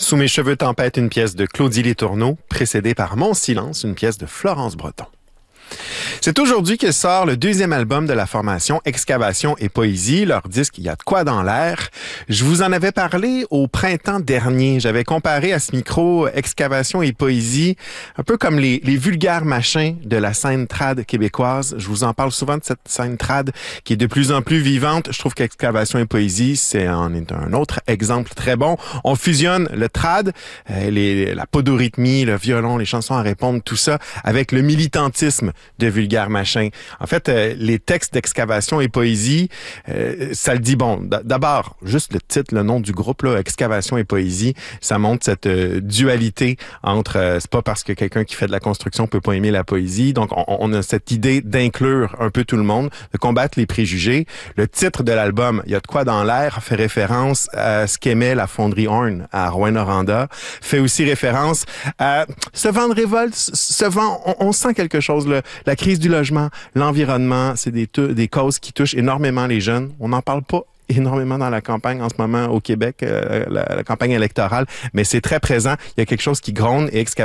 Sous mes cheveux tempête, une pièce de Claudie Letourneau, précédée par Mon silence, une pièce de Florence Breton. C'est aujourd'hui que sort le deuxième album de la formation Excavation et Poésie. Leur disque, il y a de quoi dans l'air. Je vous en avais parlé au printemps dernier. J'avais comparé à ce micro Excavation et Poésie, un peu comme les vulgaires machins de la scène trad québécoise. Je vous en parle souvent de cette scène trad qui est de plus en plus vivante. Je trouve qu'Excavation et Poésie, c'est un autre exemple très bon. On fusionne le trad, la podorythmie, le violon, les chansons à répondre, tout ça, avec le militantisme de vulgaire machin. En fait, les textes d'Excavation et Poésie, ça le dit bon. D'abord, juste le titre, le nom du groupe, là, Excavation et Poésie, ça montre cette dualité entre, c'est pas parce que quelqu'un qui fait de la construction peut pas aimer la poésie. Donc, on a cette idée d'inclure un peu tout le monde, de combattre les préjugés. Le titre de l'album, Il y a de quoi dans l'air, fait référence à ce qu'aimait la fonderie Horn à Rouyn-Noranda, fait aussi référence à ce vent de révolte, ce vent, on sent quelque chose, là. La crise du logement, l'environnement, c'est des causes qui touchent énormément les jeunes. On n'en parle pas énormément dans la campagne en ce moment au Québec, la campagne électorale, mais c'est très présent. Il y a quelque chose qui gronde et